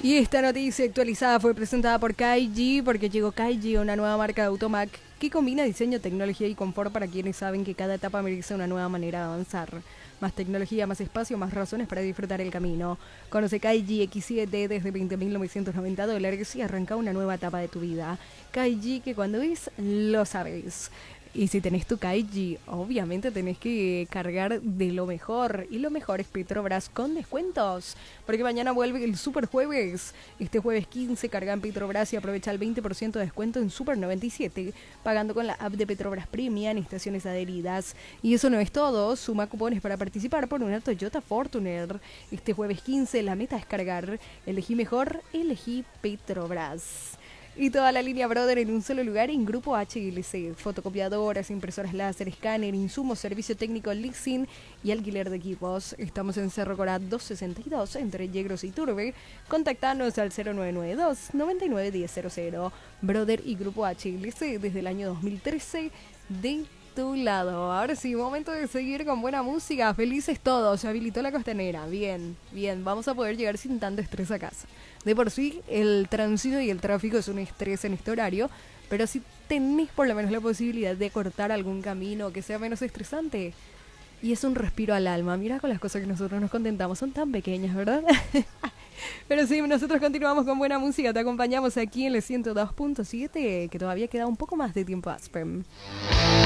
Y esta noticia actualizada fue presentada por Kaiji, porque llegó Kaiji, una nueva marca de Automac que combina diseño, tecnología y confort para quienes saben que cada etapa merece una nueva manera de avanzar. Más tecnología, más espacio, más razones para disfrutar el camino. Conoce Kaiji X7 desde $20.990 y arranca una nueva etapa de tu vida. Kaiji, que cuando ves, lo sabes. Y si tenés tu Kaiji, obviamente tenés que cargar de lo mejor. Y lo mejor es Petrobras con descuentos. Porque mañana vuelve el Super Jueves. Este jueves 15 carga en Petrobras y aprovecha el 20% de descuento en Super 97. Pagando con la app de Petrobras Premium en estaciones adheridas. Y eso no es todo. Suma cupones para participar por una Toyota Fortuner. Este jueves 15 la meta es cargar. Elegí mejor, elegí Petrobras. Y toda la línea Brother en un solo lugar en Grupo HLC. Fotocopiadoras, impresoras láser, escáner, insumos, servicio técnico, leasing y alquiler de equipos. Estamos en Cerro Corá 262, entre Yegros y Turbe. Contactanos al 0992-991000. Brother y Grupo HLC desde el año 2013 de tu lado. Ahora sí, momento de seguir con buena música. Felices todos, se habilitó la costanera. Bien, bien, vamos a poder llegar sin tanto estrés a casa. De por sí, el tránsito y el tráfico es un estrés en este horario, pero si tenés por lo menos la posibilidad de cortar algún camino que sea menos estresante, y es un respiro al alma. Mira con las cosas que nosotros nos contentamos, son tan pequeñas, ¿verdad? Pero sí, nosotros continuamos con buena música, te acompañamos aquí en el 102.7, que todavía queda un poco más de tiempo Aspen.